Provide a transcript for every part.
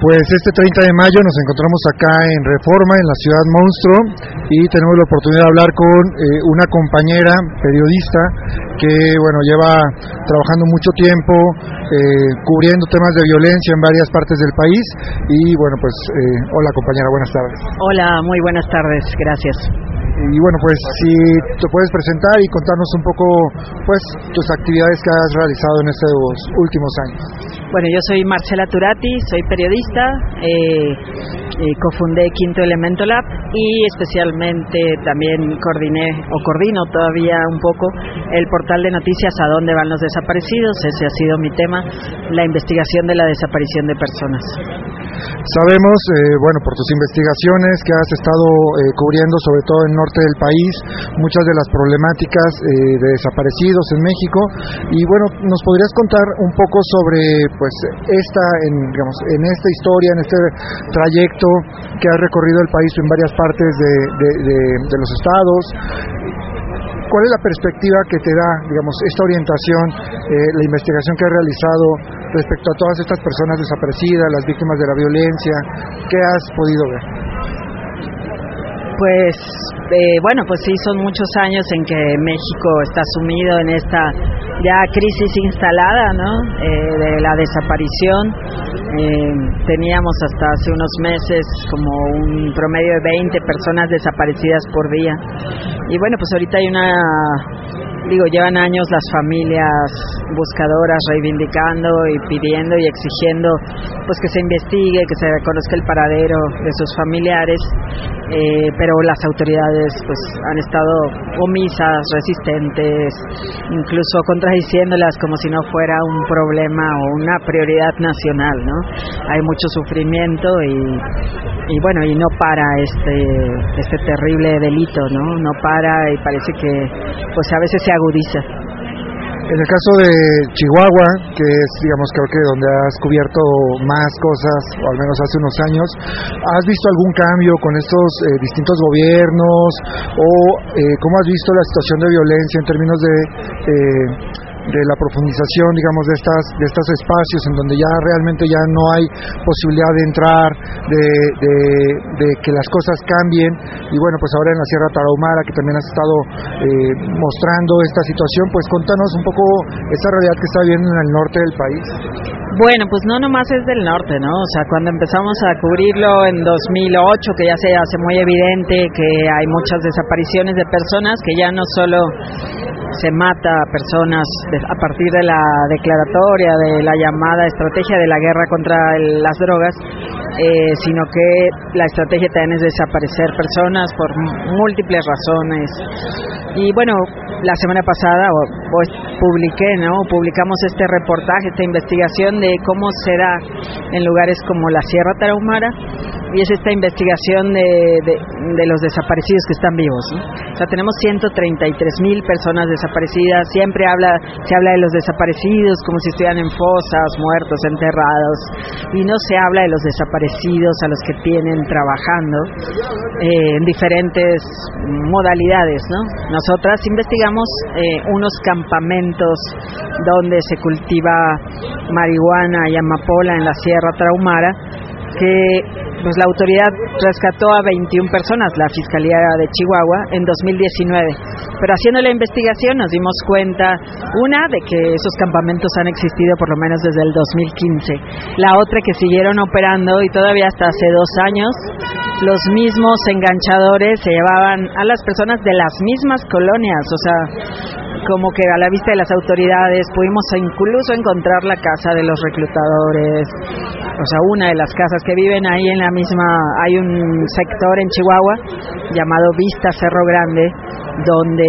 Pues este 30 de mayo nos encontramos acá en Reforma, en la ciudad monstruo, y tenemos la oportunidad de hablar con una compañera periodista que lleva trabajando mucho tiempo cubriendo temas de violencia en varias partes del país. Y hola compañera, buenas tardes. Hola, muy buenas tardes, gracias. Y pues si te puedes presentar y contarnos un poco tus actividades que has realizado en estos últimos años. Bueno, yo soy Marcela Turati, soy periodista, cofundé Quinto Elemento Lab y especialmente también coordino todavía un poco el portal de noticias A Dónde Van los Desaparecidos. Ese ha sido mi tema, la investigación de la desaparición de personas. Sabemos, por tus investigaciones que has estado cubriendo sobre todo en el norte del país, muchas de las problemáticas de desaparecidos en México, y nos podrías contar un poco sobre en esta historia, en este trayecto que has recorrido el país en varias partes de los estados. ¿Cuál es la perspectiva que te da, esta orientación, la investigación que has realizado respecto a todas estas personas desaparecidas, las víctimas de la violencia? ¿Qué has podido ver? Pues sí, son muchos años en que México está sumido en esta ya crisis instalada, ¿no? De la desaparición. Teníamos hasta hace unos meses como un promedio de 20 personas desaparecidas por día. Y ahorita hay llevan años las familias buscadoras reivindicando y pidiendo y exigiendo que se investigue, que se reconozca el paradero de sus familiares, pero las autoridades han estado omisas, resistentes, incluso contradiciéndolas como si no fuera un problema o una prioridad nacional, ¿no? Hay mucho sufrimiento y no para este terrible delito, no para, y parece que a veces se agudiza. En el caso de Chihuahua, que es creo que donde has cubierto más cosas, o al menos hace unos años, ¿has visto algún cambio con estos distintos gobiernos? ¿O cómo has visto la situación de violencia en términos de la profundización, de estos espacios en donde ya realmente ya no hay posibilidad de entrar, de que las cosas cambien? Y ahora en la Sierra Tarahumara, que también has estado mostrando esta situación, contanos un poco esa realidad que está viviendo en el norte del país. No nomás es del norte, ¿no? O sea, cuando empezamos a cubrirlo en 2008, que ya se hace muy evidente que hay muchas desapariciones de personas, que ya no solo se mata a personas a partir de la declaratoria de la llamada estrategia de la guerra contra las drogas, sino que la estrategia también es desaparecer personas por múltiples razones. Y la semana pasada publicamos este reportaje, esta investigación de cómo se da en lugares como la Sierra Tarahumara, y es esta investigación de los desaparecidos que están vivos, ¿no? O sea, tenemos 133,000 personas desaparecidas. Siempre se habla de los desaparecidos como si estuvieran en fosas, muertos, enterrados, y no se habla de los desaparecidos a los que tienen trabajando en diferentes modalidades, ¿no? Nosotras investigamos unos campamentos donde se cultiva marihuana y amapola en la Sierra Tarahumara, que la autoridad rescató a 21 personas, la Fiscalía de Chihuahua, en 2019. Pero haciendo la investigación nos dimos cuenta, una, de que esos campamentos han existido por lo menos desde el 2015. La otra, que siguieron operando y todavía hasta hace 2 años los mismos enganchadores se llevaban a las personas de las mismas colonias. O sea, como que a la vista de las autoridades pudimos incluso encontrar la casa de los reclutadores. O sea, una de las casas que viven ahí en la misma, hay un sector en Chihuahua llamado Vista Cerro Grande, donde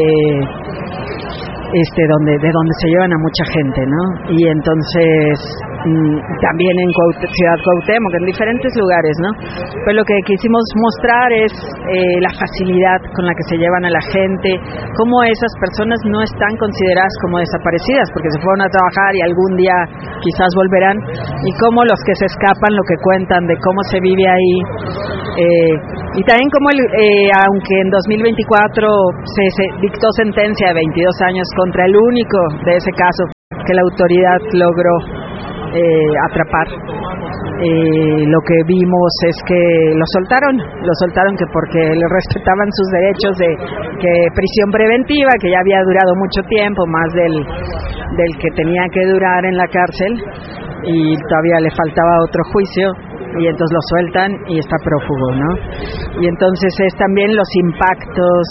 de donde se llevan a mucha gente, ¿no? Y entonces también en Ciudad Cuauhtémoc, en diferentes lugares, ¿no? Pero lo que quisimos mostrar es la facilidad con la que se llevan a la gente, cómo esas personas no están consideradas como desaparecidas porque se fueron a trabajar y algún día quizás volverán, y cómo los que se escapan lo que cuentan de cómo se vive ahí, y también cómo aunque en 2024 se dictó sentencia de 22 años contra el único de ese caso que la autoridad logró atrapar. Lo que vimos es que lo soltaron que porque le respetaban sus derechos de que prisión preventiva, que ya había durado mucho tiempo, más del que tenía que durar en la cárcel, y todavía le faltaba otro juicio, y entonces lo sueltan y está prófugo, ¿no? Y entonces es también los impactos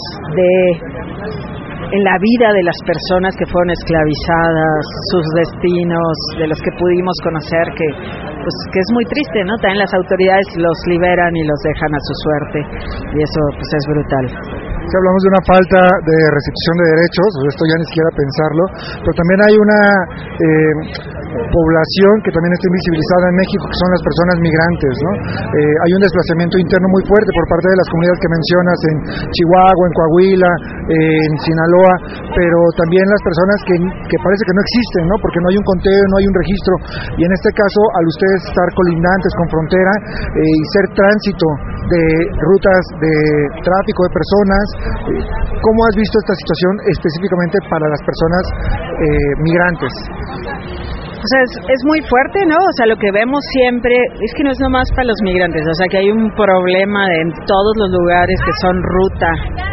en la vida de las personas que fueron esclavizadas, sus destinos, de los que pudimos conocer, que es muy triste, ¿no? También las autoridades los liberan y los dejan a su suerte, y eso pues es brutal. Si hablamos de una falta de recepción de derechos, esto ya ni siquiera pensarlo, pero también hay una población que también está invisibilizada en México, que son las personas migrantes, ¿no? Hay un desplazamiento interno muy fuerte por parte de las comunidades que mencionas en Chihuahua, en Coahuila, en Sinaloa, pero también las personas que parece que no existen, ¿no? Porque no hay un conteo, no hay un registro, y en este caso, al ustedes estar colindantes con frontera y ser tránsito de rutas de tráfico de personas, ¿cómo has visto esta situación específicamente para las personas migrantes? O sea, es muy fuerte, ¿no? O sea, lo que vemos siempre es que no es nomás para los migrantes, o sea, que hay un problema en todos los lugares que son ruta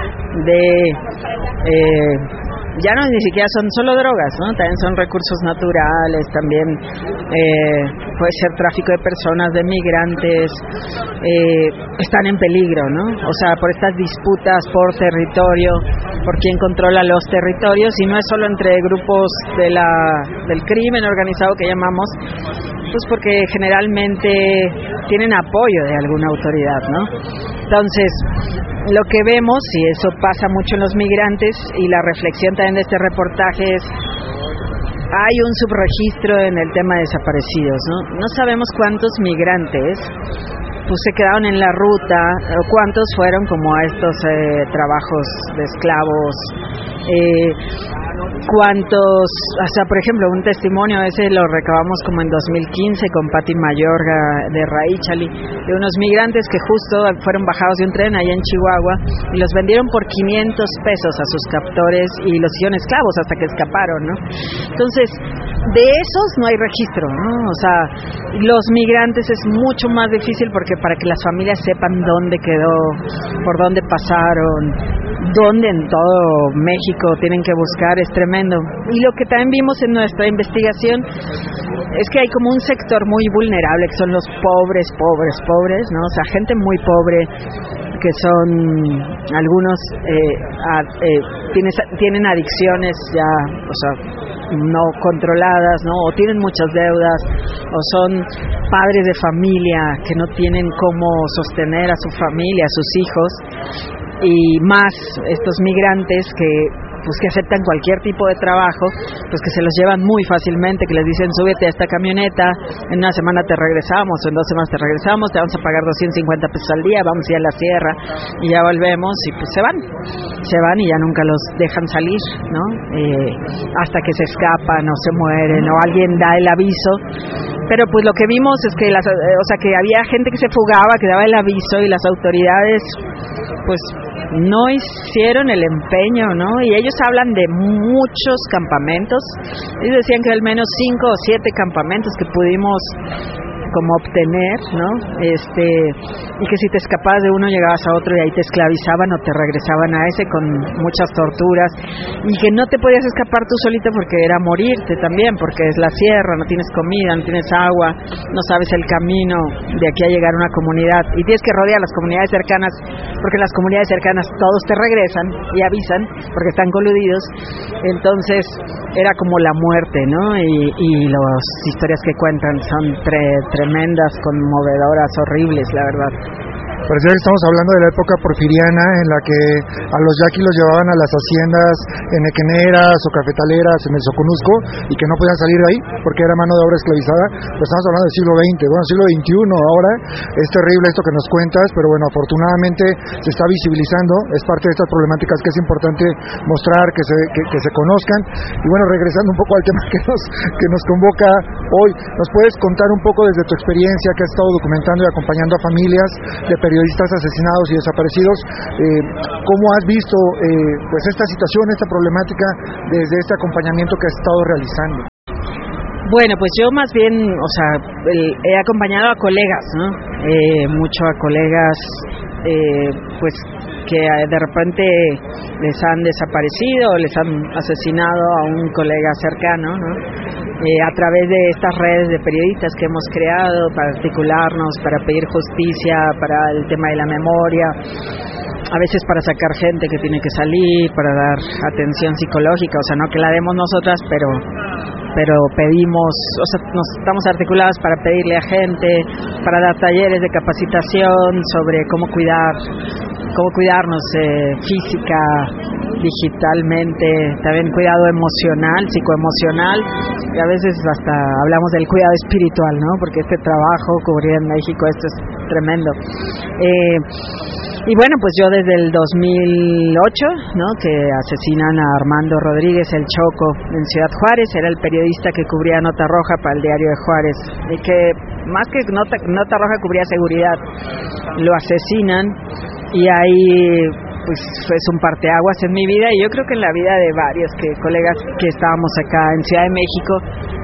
de... ya no ni siquiera son solo drogas, ¿no? También son recursos naturales, también puede ser tráfico de personas, de migrantes, están en peligro, ¿no? O sea, por estas disputas por territorio, por quién controla los territorios, y no es solo entre grupos del crimen organizado que llamamos, pues porque generalmente tienen apoyo de alguna autoridad, ¿no? Entonces, lo que vemos, y eso pasa mucho en los migrantes, y la reflexión también de este reportaje es, hay un subregistro en el tema de desaparecidos, ¿no? No sabemos cuántos migrantes pues se quedaron en la ruta, o cuántos fueron como a estos trabajos de esclavos, cuántos, o sea, por ejemplo, un testimonio ese lo recabamos como en 2015 con Pati Mayorga de Raíchali, de unos migrantes que justo fueron bajados de un tren allá en Chihuahua y los vendieron por 500 pesos a sus captores y los hicieron esclavos hasta que escaparon, ¿no? Entonces, de esos no hay registro, ¿no? O sea, los migrantes es mucho más difícil porque para que las familias sepan dónde quedó, por dónde pasaron, dónde en todo México tienen que buscar, es tremendo. Y lo que también vimos en nuestra investigación es que hay como un sector muy vulnerable, que son los pobres, ¿no? O sea, gente muy pobre, que son algunos tienen adicciones ya, o sea, no controladas, ¿no? O tienen muchas deudas, o son padres de familia que no tienen cómo sostener a su familia, a sus hijos, y más estos migrantes que aceptan cualquier tipo de trabajo, pues que se los llevan muy fácilmente, que les dicen súbete a esta camioneta, en una semana te regresamos, o en 2 semanas te regresamos, te vamos a pagar 250 pesos al día, vamos a ir a la sierra y ya volvemos, y pues se van y ya nunca los dejan salir, ¿no? Hasta que se escapan o se mueren o alguien da el aviso. Pero pues lo que vimos es que que había gente que se fugaba, que daba el aviso, y las autoridades pues no hicieron el empeño, ¿no? Y ellos hablan de muchos campamentos. Ellos decían que al menos 5 o 7 campamentos que pudimos como obtener, ¿no? Y que si te escapabas de uno llegabas a otro y ahí te esclavizaban o te regresaban a ese con muchas torturas, y que no te podías escapar tú solita porque era morirte también, porque es la sierra, no tienes comida, no tienes agua, no sabes el camino de aquí a llegar a una comunidad, y tienes que rodear las comunidades cercanas, porque en las comunidades cercanas todos te regresan y avisan porque están coludidos. Entonces era como la muerte, ¿no? Y las historias que cuentan son tremendas, conmovedoras, horribles, la verdad. Parecía que estamos hablando de la época porfiriana, en la que a los yaquis los llevaban a las haciendas enequeneras o cafetaleras en el Soconusco y que no podían salir de ahí porque era mano de obra esclavizada. Pues estamos hablando del siglo XX, bueno, siglo XXI ahora. Es terrible esto que nos cuentas, pero bueno, afortunadamente se está visibilizando, es parte de estas problemáticas que es importante mostrar, que se conozcan. Y bueno, regresando un poco al tema que nos convoca hoy, ¿nos puedes contar un poco desde tu experiencia, que has estado documentando y acompañando a familias de periodistas asesinados y desaparecidos, cómo has visto pues esta situación, esta problemática desde este acompañamiento que has estado realizando? Bueno, pues yo más bien, he acompañado a colegas, ¿no? Mucho a colegas, pues que de repente les han desaparecido, les han asesinado a un colega cercano, ¿no? A través de estas redes de periodistas que hemos creado para articularnos, para pedir justicia, para el tema de la memoria, a veces para sacar gente que tiene que salir, para dar atención psicológica, no que la demos nosotras, pero pedimos, nos estamos articulados para pedirle a gente, para dar talleres de capacitación sobre cómo cuidarnos física, digitalmente, también cuidado emocional, psicoemocional, y a veces hasta hablamos del cuidado espiritual, ¿no? Porque este trabajo cubrir en México, esto es tremendo. Y bueno, pues yo desde el 2008, ¿no? Que asesinan a Armando Rodríguez, el Choco, en Ciudad Juárez, era el periodista que cubría Nota Roja para el Diario de Juárez, y que más que Nota Roja cubría seguridad, lo asesinan, y ahí pues es un parteaguas en mi vida, y yo creo que en la vida de varios colegas que estábamos acá en Ciudad de México,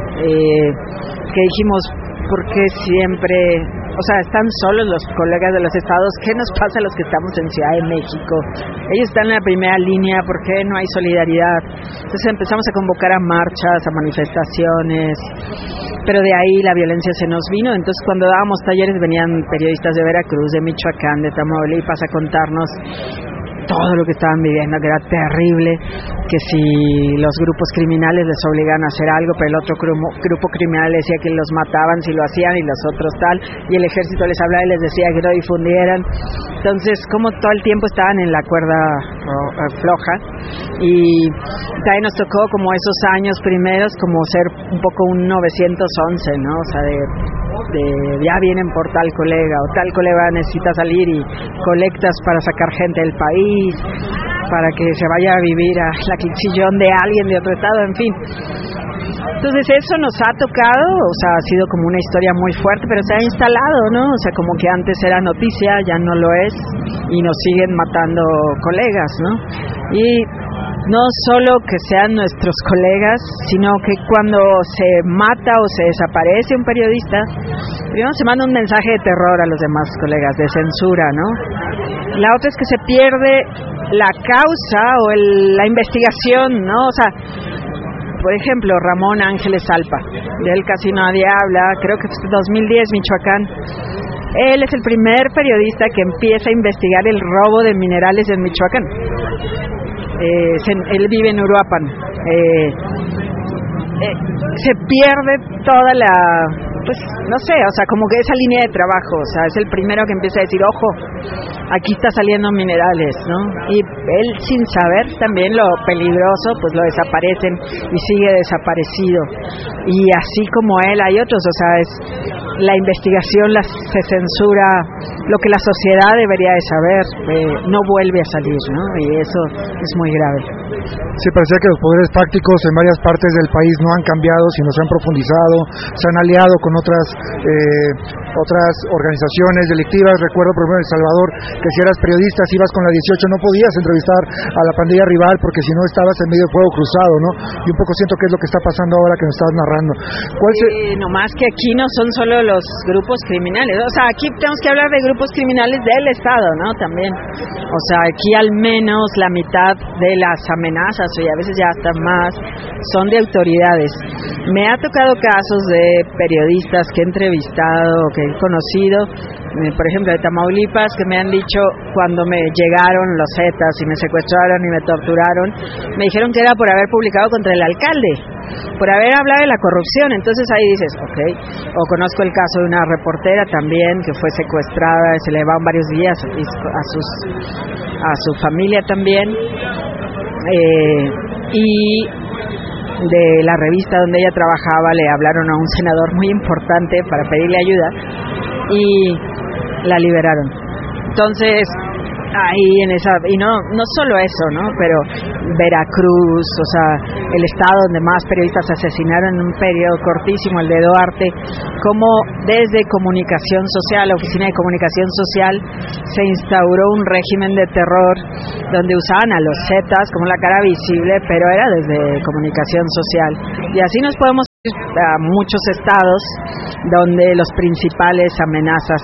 que dijimos, ¿por qué siempre están solos los colegas de los estados? ¿Qué nos pasa a los que estamos en Ciudad de México? Ellos están en la primera línea, ¿por qué no hay solidaridad? Entonces empezamos a convocar a marchas, a manifestaciones, pero de ahí la violencia se nos vino. Entonces cuando dábamos talleres venían periodistas de Veracruz, de Michoacán, de Tamaulipas a contarnos todo lo que estaban viviendo, que era terrible, que si los grupos criminales les obligan a hacer algo, pero el otro grupo criminal decía que los mataban si lo hacían y los otros tal, y el ejército les hablaba y les decía que no difundieran. Entonces, como todo el tiempo estaban en la cuerda floja, y también nos tocó como esos años primeros como ser un poco un 911, ¿no? De ya vienen por tal colega, o tal colega necesita salir, y colectas para sacar gente del país, para que se vaya a vivir a la quinchillón de alguien de otro estado, en fin. Entonces eso nos ha tocado, ha sido como una historia muy fuerte, pero se ha instalado, ¿no? Como que antes era noticia, ya no lo es, y nos siguen matando colegas, ¿no? Y no solo que sean nuestros colegas, sino que cuando se mata o se desaparece un periodista, primero se manda un mensaje de terror a los demás colegas, de censura, ¿no? La otra es que se pierde la causa o la investigación, ¿no? Por ejemplo, Ramón Ángeles Alpa, de él casi nadie habla, creo que es 2010, Michoacán. Él es el primer periodista que empieza a investigar el robo de minerales en Michoacán. Él vive en Uruapan. Se pierde toda como que esa línea de trabajo, es el primero que empieza a decir, ojo, aquí está saliendo minerales, ¿no? Y él, sin saber también lo peligroso, pues lo desaparecen y sigue desaparecido. Y así como él hay otros, la investigación se censura, lo que la sociedad debería de saber, no vuelve a salir, ¿no? Y eso es muy grave. Sí, parecía que los poderes fácticos en varias partes del país no han cambiado, sino se han profundizado, se han aliado con otras organizaciones delictivas. Recuerdo, por ejemplo, en El Salvador, que si eras periodista, si ibas con la 18, no podías entrevistar a la pandilla rival, porque si no estabas en medio de fuego cruzado, ¿no? Y un poco siento que es lo que está pasando ahora que nos estás narrando. No más que aquí no son solo los grupos criminales, aquí tenemos que hablar de grupos criminales del Estado, ¿no? También, aquí al menos la mitad de las amenazas, y a veces ya hasta más, son de autoridades. Me ha tocado casos de periodistas que he entrevistado, que he conocido, por ejemplo de Tamaulipas, que me han dicho, cuando me llegaron los Zetas y me secuestraron y me torturaron, me dijeron que era por haber publicado contra el alcalde, por haber hablado de la corrupción. Entonces ahí dices, ok. O conozco el caso de una reportera también que fue secuestrada, se le llevaban varios días, a su familia también, y de la revista donde ella trabajaba le hablaron a un senador muy importante para pedirle ayuda y la liberaron. Entonces ahí y no solo eso, ¿no? Pero Veracruz, el estado donde más periodistas asesinaron en un periodo cortísimo, el de Duarte, como desde comunicación social, la Oficina de Comunicación Social, se instauró un régimen de terror donde usaban a los Zetas como la cara visible, pero era desde comunicación social. Y así nos podemos a muchos estados donde las principales amenazas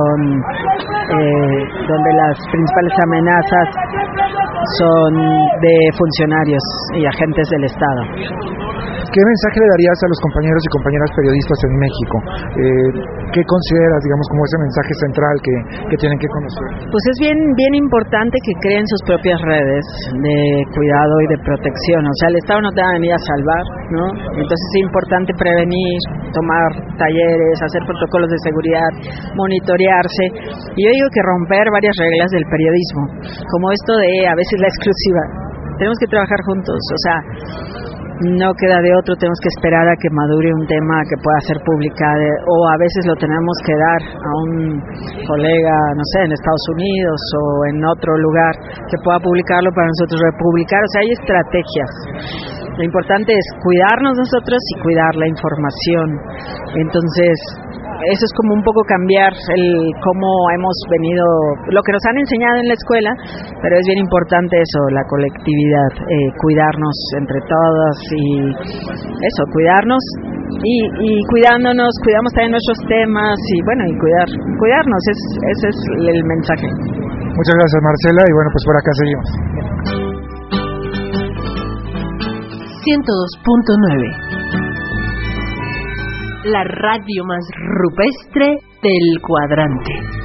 son de funcionarios y agentes del Estado. ¿Qué mensaje le darías a los compañeros y compañeras periodistas en México? ¿Qué consideras, digamos, como ese mensaje central que tienen que conocer? Pues es bien importante que creen sus propias redes de cuidado y de protección. O sea, el Estado no te va a venir a salvar, ¿no? Entonces es importante prevenir, tomar talleres, hacer protocolos de seguridad, monitorearse. Y yo digo que romper varias reglas del periodismo, como esto de a veces la exclusiva. Tenemos que trabajar juntos, o sea, no queda de otro, tenemos que esperar a que madure un tema que pueda ser publicado, o a veces lo tenemos que dar a un colega, no sé, en Estados Unidos o en otro lugar que pueda publicarlo para nosotros republicar. O sea, hay estrategias. Lo importante es cuidarnos nosotros y cuidar la información. Entonces, eso es como un poco cambiar cómo hemos venido, lo que nos han enseñado en la escuela, pero es bien importante eso, la colectividad, cuidarnos entre todos y eso, cuidarnos y cuidándonos, cuidamos también nuestros temas y bueno, y cuidarnos, ese es el mensaje. Muchas gracias, Marcela, y bueno, pues por acá seguimos. 102.9, la radio más rupestre del cuadrante.